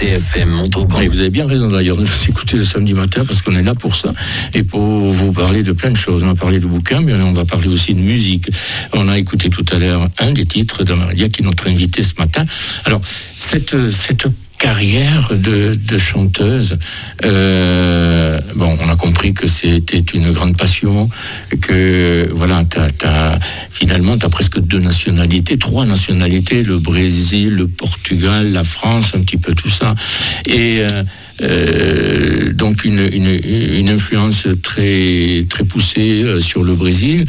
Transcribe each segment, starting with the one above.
RCFM Montauban. Et vous avez bien raison d'ailleurs de nous écouter le samedi matin parce qu'on est là pour ça et pour vous parler de plein de choses. On a parlé de bouquins, mais on va parler aussi de musique. On a écouté tout à l'heure un des titres de Maria qui est notre invitée ce matin. Alors, cette carrière de chanteuse, on a compris que c'était une grande passion, que voilà, finalement t'as presque 3 nationalités, le Brésil, le Portugal, la France, un petit peu tout ça, et donc une influence très très poussée sur le Brésil.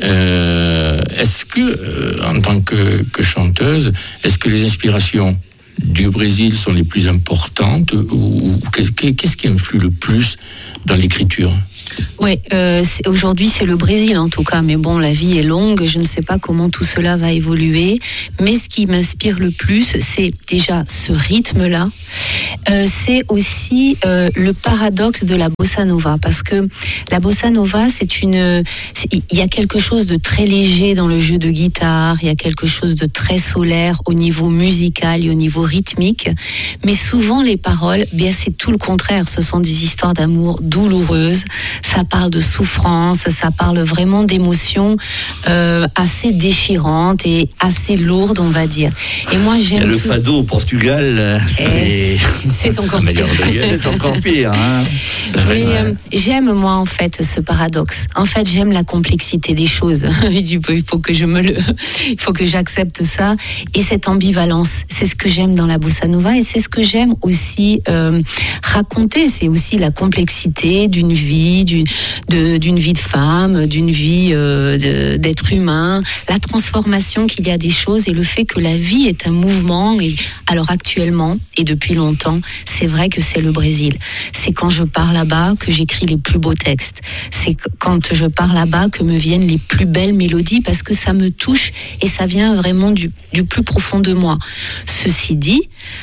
Est-ce que en tant que chanteuse, est-ce que les inspirations du Brésil sont les plus importantes ou qu'est-ce qui influe le plus dans l'écriture? Oui, aujourd'hui c'est le Brésil en tout cas, mais bon, la vie est longue, je ne sais pas comment tout cela va évoluer, mais ce qui m'inspire le plus, c'est déjà ce rythme-là, c'est aussi le paradoxe de la bossa nova, parce que la bossa nova, il y a quelque chose de très léger dans le jeu de guitare, il y a quelque chose de très solaire au niveau musical et au niveau rythmique, mais souvent les paroles, bien c'est tout le contraire, ce sont des histoires d'amour douloureuses, ça parle de souffrance, ça parle vraiment d'émotions assez déchirantes et assez lourdes, on va dire. Et moi j'aime le fado au Portugal, c'est encore pire. C'est encore pire. Hein. Mais j'aime moi en fait ce paradoxe. En fait j'aime la complexité des choses. Il faut que j'accepte ça et cette ambivalence. C'est ce que j'aime dans la bossa nova et c'est ce que j'aime aussi raconter. C'est aussi la complexité d'une vie, d'une vie de femme, d'une vie d'être humain, la transformation qu'il y a des choses et le fait que la vie est un mouvement. Et alors actuellement et depuis longtemps, c'est vrai que c'est le Brésil. C'est quand je pars là-bas que j'écris les plus beaux textes. C'est quand je pars là-bas que me viennent les plus belles mélodies parce que ça me touche et ça vient vraiment du plus profond de moi. Ceci dit,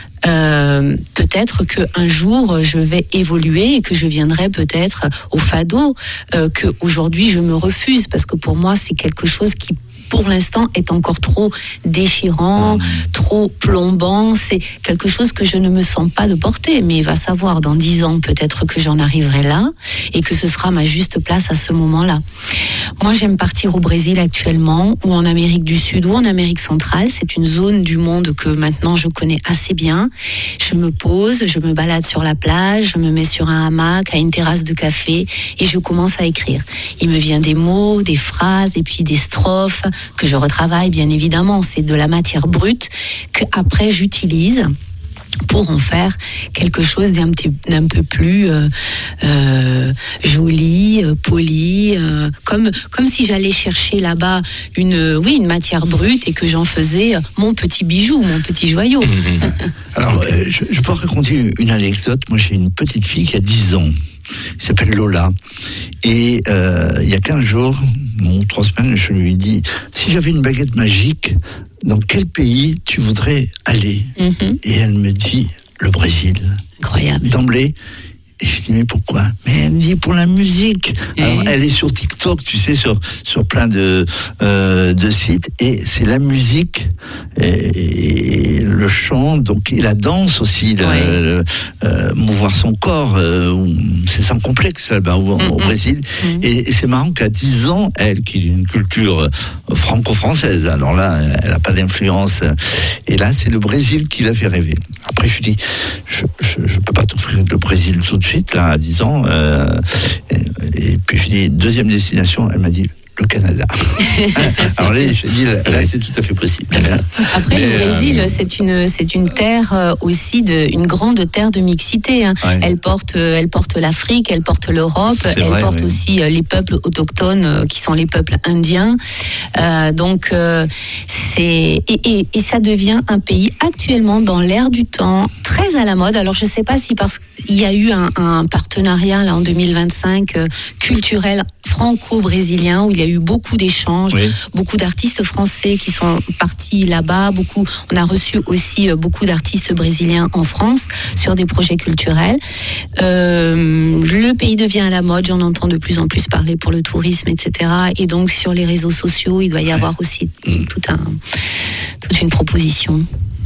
peut-être qu'un jour je vais évoluer et que je viendrai peut-être au fado, que aujourd'hui je me refuse parce que pour moi c'est quelque chose qui pour l'instant est encore trop déchirant, trop plombant, c'est quelque chose que je ne me sens pas de porter, mais va savoir, dans 10 ans peut-être que j'en arriverai là et que ce sera ma juste place à ce moment-là. Moi j'aime partir au Brésil actuellement, ou en Amérique du Sud, ou en Amérique centrale, c'est une zone du monde que maintenant je connais assez bien. Je me pose, je me balade sur la plage, je me mets sur un hamac, à une terrasse de café, et je commence à écrire. Il me vient des mots, des phrases, et puis des strophes, que je retravaille bien évidemment, c'est de la matière brute que après j'utilise pour en faire quelque chose d'un peu plus joli, poli, comme si j'allais chercher là-bas une matière brute et que j'en faisais mon petit bijou, mon petit joyau. Alors, je peux raconter une anecdote. Moi, j'ai une petite fille qui a 10 ans. Il s'appelle Lola. Et il y a 15 jours, 3 semaines, je lui ai dit, si j'avais une baguette magique, dans quel pays tu voudrais aller? Et elle me dit, le Brésil. Incroyable. D'emblée. Et je dis, mais pourquoi? Mais elle me dit, pour la musique. Alors, elle est sur TikTok, tu sais, sur plein de sites. Et c'est la musique et le chant, donc, et la danse aussi, mouvoir son corps. C'est sans complexe, là-bas, au Brésil. Et c'est marrant qu'à 10 ans, elle, qui a une culture franco-française, alors là, elle n'a pas d'influence. Et là, c'est le Brésil qui l'a fait rêver. Après, je dis, je peux pas t'offrir le Brésil tout de suite, là, à 10 ans. Et puis, je dis, deuxième destination, elle m'a dit, le Canada. Alors là, je dis, là, c'est tout à fait possible. Après, le Brésil, c'est une terre aussi une grande terre de mixité. Hein. Ouais. Elle porte l'Afrique, elle porte l'Europe, porte aussi les peuples autochtones qui sont les peuples indiens. Donc, et ça devient un pays actuellement dans l'air du temps, très à la mode. Alors, je ne sais pas si parce qu'il y a eu un partenariat là en 2025 culturel franco-brésilien où il y a eu beaucoup d'échanges, beaucoup d'artistes français qui sont partis là-bas, on a reçu aussi beaucoup d'artistes brésiliens en France sur des projets culturels. Le pays devient à la mode, j'en entends de plus en plus parler pour le tourisme, etc. Et donc sur les réseaux sociaux, il doit y avoir aussi toute une proposition.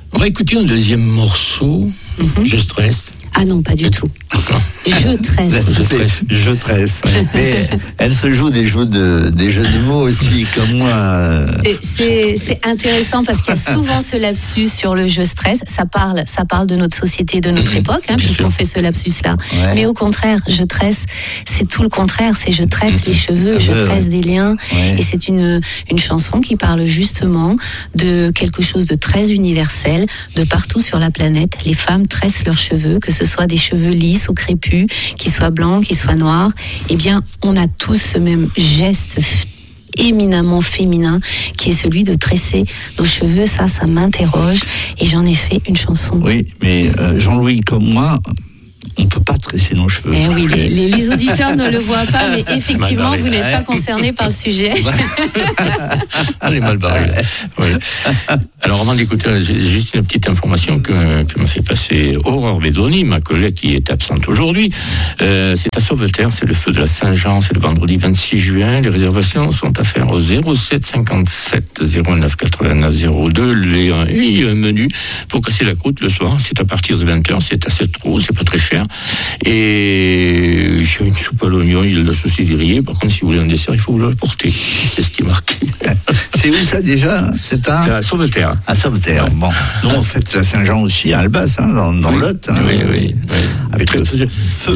On va écouter un deuxième morceau, Je stresse. Ah non, pas du tout. Je tresse. Je tresse. Mais elle se joue des jeux de mots aussi, comme moi. C'est intéressant parce qu'il y a souvent ce lapsus sur le je stresse. Ça parle de notre société, de notre époque, puisqu'on fait ce lapsus-là. Ouais. Mais au contraire, je tresse, c'est tout le contraire. C'est je tresse les cheveux, je tresse des liens. Ouais. Et c'est une chanson qui parle justement de quelque chose de très universel. De partout sur la planète, les femmes tressent leurs cheveux, que ce soit des cheveux lisses ou crépus, qu'ils soient blancs, qu'ils soient noirs. Eh bien, on a tous ce même geste éminemment féminin qui est celui de tresser nos cheveux. Ça m'interroge et j'en ai fait une chanson. Oui, mais Jean-Louis, comme moi, on ne peut pas tresser nos cheveux. Eh oui, les auditeurs ne le voient pas, mais effectivement, vous n'êtes pas concerné par le sujet. On est mal barré là. Oui. Alors avant d'écouter, j'ai juste une petite information que m'a fait passer Aurore Bedoni, ma collègue qui est absente aujourd'hui. C'est à Sauveterre, c'est le feu de la Saint-Jean, c'est le vendredi 26 juin. Les réservations sont à faire au 07 57 09 89 02. Il y a un menu pour casser la croûte le soir. C'est à partir de 20h, c'est à 7 €, c'est pas très cher. Et j'ai une soupe à l'oignon, il y a de la saucisse grillée. Par contre, si vous voulez un dessert, il faut vous l'apporter. C'est ce qui est marqué. C'est où ça déjà? C'est à Sauveterre. À Sauveterre. Ouais. Bon, nous on fête la Saint-Jean aussi à Albas, dans oui. Lot. Oui. Avec le feu.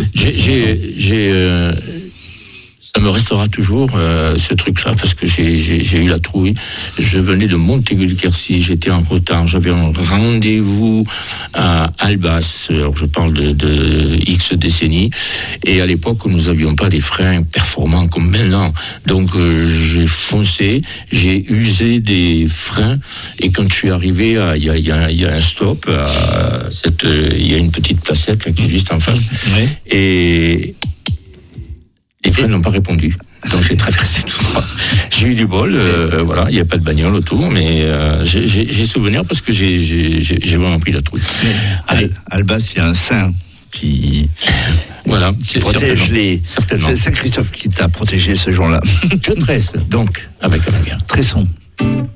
Ça me restera toujours ce truc-là parce que j'ai eu la trouille. Je venais de Montaigu-le-Quercy, j'étais en retard, j'avais un rendez-vous à Albas. Alors je parle de X décennies. Et à l'époque, nous n'avions pas des freins performants comme maintenant. Donc j'ai foncé, j'ai usé des freins. Et quand je suis arrivé, il y a un stop, il y a une petite placette là, qui est juste en face. Oui. Et les freins n'ont pas répondu. Donc j'ai traversé tout droit. J'ai eu du bol, voilà, il n'y a pas de bagnole autour, mais j'ai souvenir parce que j'ai vraiment pris la trouille. Albas, il y a un saint qui protège certainement. C'est Saint Christophe qui t'a protégé ce jour-là. Je tresse, donc, avec la guerre. Tressons.